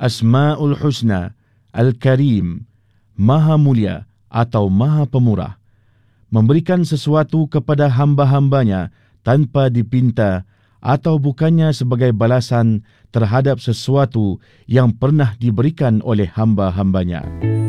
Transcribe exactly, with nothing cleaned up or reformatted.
Asma'ul Husna, Al-Karim, Maha Mulia atau Maha Pemurah, memberikan sesuatu kepada hamba-hambanya tanpa dipinta atau bukannya sebagai balasan terhadap sesuatu yang pernah diberikan oleh hamba-hambanya.